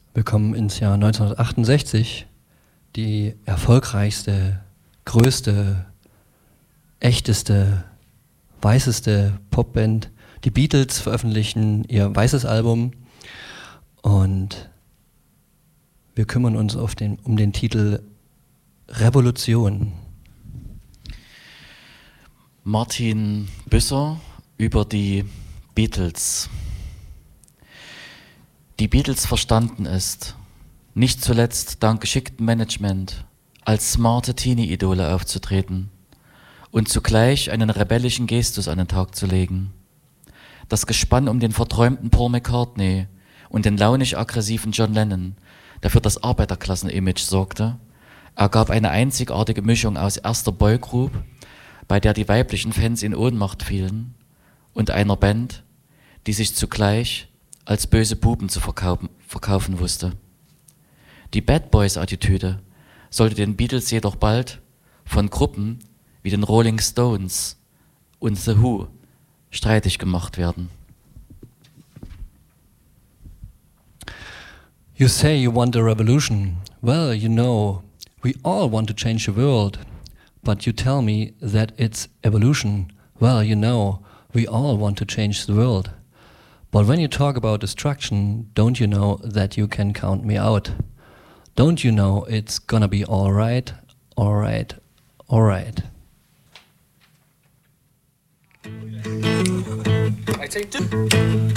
Wir kommen ins Jahr 1968, die erfolgreichste, größte, echteste, weißeste Popband. Die Beatles veröffentlichen ihr weißes Album und wir kümmern uns um den Titel Revolution. Martin Büsser über die Beatles. Die Beatles verstanden es, nicht zuletzt dank geschicktem Management, als smarte Teenie-Idole aufzutreten und zugleich einen rebellischen Gestus an den Tag zu legen. Das Gespann um den verträumten Paul McCartney und den launisch-aggressiven John Lennon, der für das Arbeiterklassen-Image sorgte, ergab eine einzigartige Mischung aus erster Boygroup, bei der die weiblichen Fans in Ohnmacht fielen, und einer Band, die sich zugleich als böse Buben zu verkaufen wusste. Die Bad Boys-Attitüde sollte den Beatles jedoch bald von Gruppen wie den Rolling Stones und The Who streitig gemacht werden. You say you want a revolution. Well, you know, we all want to change the world. But you tell me that it's evolution. Well, you know, we all want to change the world. But when you talk about destruction, don't you know that you can count me out? Don't you know it's gonna be all right, all right, all right. I take two.